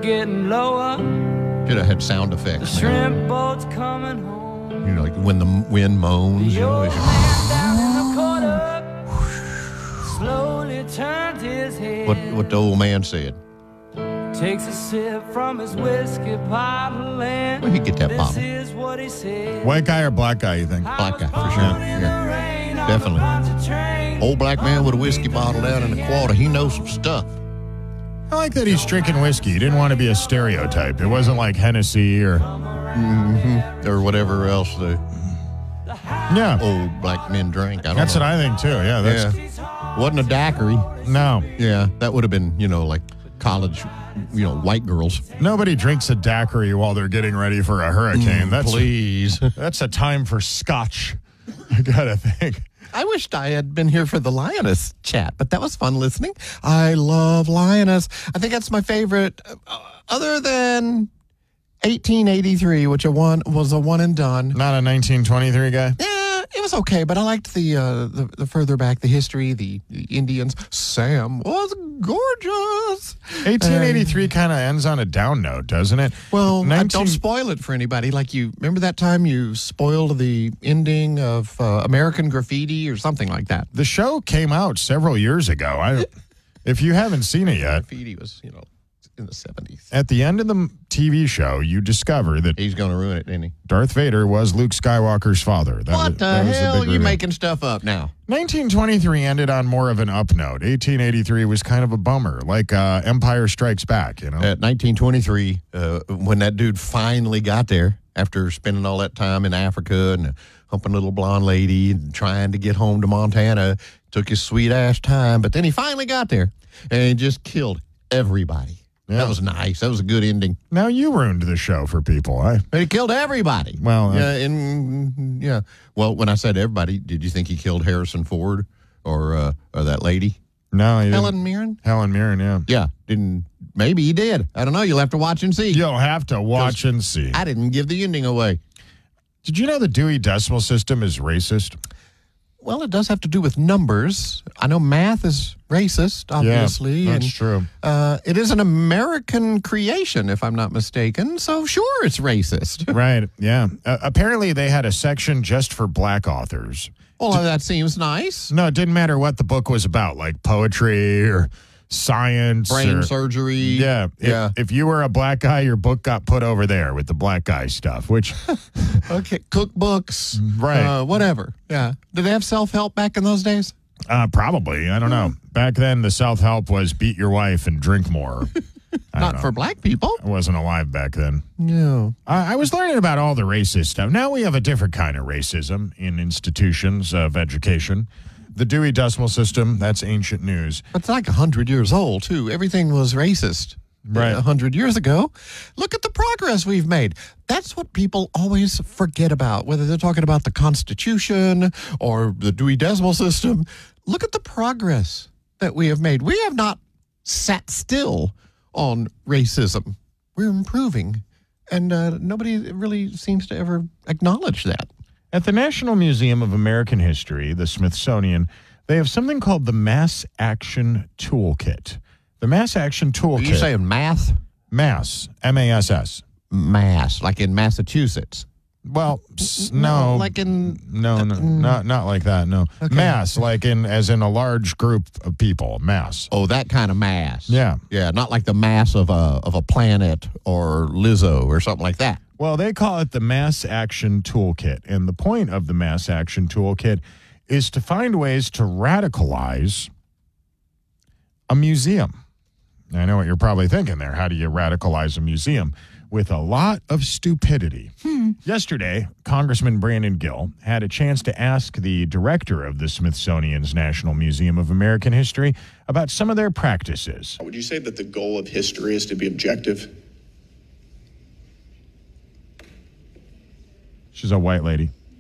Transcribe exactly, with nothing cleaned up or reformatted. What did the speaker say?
getting lower. Should have had sound effects. The shrimp boat's coming home. You know, like when the wind moans. The You know, old as you- man down in the corner slowly turns his head. what what the old man said. Takes a sip from his whiskey bottle and Where'd he get that this bottle? is what he said. White guy or black guy, you think? Black guy, for sure. Yeah, definitely. Old black man with a whiskey bottle down in the quarter. He knows some stuff. I like that he's drinking whiskey. He didn't want to be a stereotype. It wasn't like Hennessy or... Mm-hmm. Or whatever else the Yeah, old black men drink. I don't that's know. what I think, too. Yeah, that's... Yeah. Wasn't a daiquiri. No. Yeah, that would have been, you know, like college, you know, white girls. Nobody drinks a daiquiri while they're getting ready for a hurricane. That's Please. That's a time for scotch, I gotta think. I wished I had been here for the Lioness chat, but that was fun listening. I love Lioness. I think that's my favorite, uh, other than eighteen eighty-three, which a one was a one and done. Not a nineteen twenty-three guy? Yeah, it was okay, but I liked the uh, the, the further back, the history, the, the Indians. Sam was gorgeous. eighteen eighty-three kind of ends on a down note, doesn't it? Well, I nineteen don't spoil it for anybody. Like you, remember that time you spoiled the ending of uh, American Graffiti or something like that? The show came out several years ago. I, if you haven't seen it yet, Graffiti was, you know, in the seventies. at the end of the T V show, you discover that He's going to ruin it, isn't he? Darth Vader was Luke Skywalker's father. That What was, the that was hell? big You reveal. making stuff up now? nineteen twenty-three ended on more of an up note. eighteen eighty-three was kind of a bummer, like uh, Empire Strikes Back, you know? At nineteen twenty-three, uh, when that dude finally got there after spending all that time in Africa and humping a little blonde lady and trying to get home to Montana, took his sweet ass time, but then he finally got there and he just killed everybody. Yeah. That was nice. That was a good ending. Now you ruined the show for people. I, But he killed everybody. Well, uh, yeah, and yeah. Well, when I said everybody, did you think he killed Harrison Ford or uh, or that lady, no, he Helen didn't. Mirren? Helen Mirren, yeah. Yeah, didn't. Maybe he did. I don't know. You'll have to watch and see. You'll have to watch and see. I didn't give the ending away. Did you know the Dewey Decimal System is racist? Well, it does have to do with numbers. I know math is racist, obviously. Yeah, that's and, true. Uh, it is an American creation, if I'm not mistaken. So, sure, it's racist. Right, yeah. Uh, apparently, they had a section just for black authors. Well, that seems nice. No, it didn't matter what the book was about, like poetry or science. Brain or, surgery. Yeah. If, Yeah. if you were a black guy, your book got put over there with the black guy stuff, which, Okay. Cookbooks. Right. Uh, whatever. Yeah. Did they have self-help back in those days? uh, probably, I don't know. Back then, the self-help was beat your wife and drink more. I Not don't know. for black people. I wasn't alive back then. No. I I was learning about all the racist stuff. Now we have a different kind of racism in institutions of education. The Dewey Decimal System, that's ancient news. It's like one hundred years old, too. Everything was racist. Right. A hundred years ago. Look at the progress we've made. That's what people always forget about, whether they're talking about the Constitution or the Dewey Decimal System. Look at the progress that we have made. We have not sat still on racism. We're improving. And uh, nobody really seems to ever acknowledge that. At the National Museum of American History, the Smithsonian, they have something called the Mass Action Toolkit. The Mass Action Toolkit. Are you saying math? Mass, M A S S. Mass, like in Massachusetts. Well, s- no. Like in... No, no, not not like that. No, Okay. mass, like in as in a large group of people. Mass. Oh, that kind of mass. Yeah. Yeah, not like the mass of a of a planet or Lizzo or something like that. Well, they call it the Mass Action Toolkit, and the point of the Mass Action Toolkit is to find ways to radicalize a museum. I know what you're probably thinking there. How do you radicalize a museum? With a lot of stupidity. Hmm. Yesterday, Congressman Brandon Gill had a chance to ask the director of the Smithsonian's National Museum of American History about some of their practices. Would you say that the goal of history is to be objective? She's a white lady.